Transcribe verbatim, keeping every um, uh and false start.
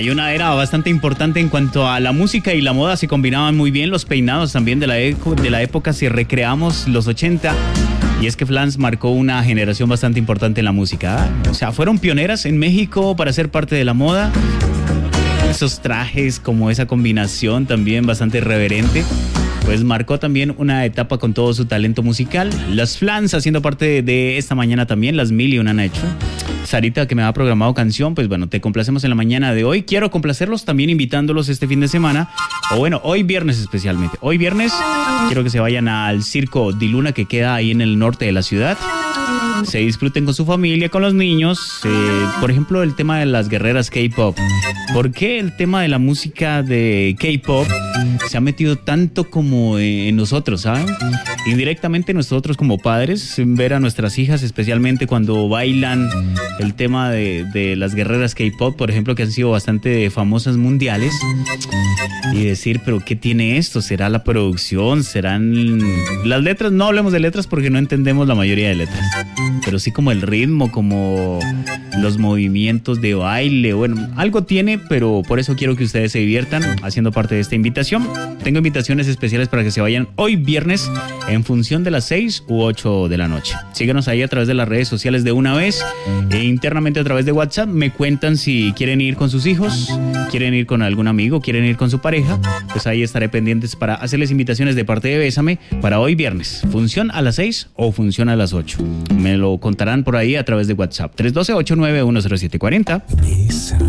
Hay una era bastante importante en cuanto a la música y la moda, se combinaban muy bien los peinados también de la, eco, de la época, si recreamos los ochenta. Y es que Flans marcó una generación bastante importante en la música. ¿eh? O sea, fueron pioneras en México para ser parte de la moda. Esos trajes, como esa combinación también bastante irreverente, pues marcó también una etapa con todo su talento musical. Las Flans haciendo parte de, de esta mañana también, las mil y una han hecho. Sarita, que me ha programado canción, pues bueno, te complacemos en la mañana de hoy. Quiero complacerlos también invitándolos este fin de semana, o bueno, hoy viernes especialmente. Hoy viernes quiero que se vayan al Circo Di Luna, que queda ahí en el norte de la ciudad. Se disfruten con su familia, con los niños. Eh, por ejemplo, el tema de las guerreras K-pop. ¿Por qué el tema de la música de K-pop se ha metido tanto como en nosotros, ¿saben? Indirectamente nosotros como padres, ver a nuestras hijas, especialmente cuando bailan el tema de, de las guerreras K-pop, por ejemplo, que han sido bastante famosas mundiales, y decir, pero ¿qué tiene esto? ¿Será la producción? ¿Serán las letras? No hablemos de letras porque no entendemos la mayoría de letras, pero sí como el ritmo, como los movimientos de baile. Bueno, algo tiene, pero por eso quiero que ustedes se diviertan haciendo parte de esta invitación. Tengo invitaciones especiales para que se vayan hoy viernes en función de las seis u ocho de la noche. Síguenos ahí a través de las redes sociales de una vez e internamente a través de WhatsApp. Me cuentan si quieren ir con sus hijos, quieren ir con algún amigo, quieren ir con su pareja. Pues ahí estaré pendientes para hacerles invitaciones de parte de Bésame para hoy viernes. Función a las seis o función a las ocho. Me lo contarán por ahí a través de WhatsApp. tres uno dos, ocho nueve uno cero siete cuatro cero.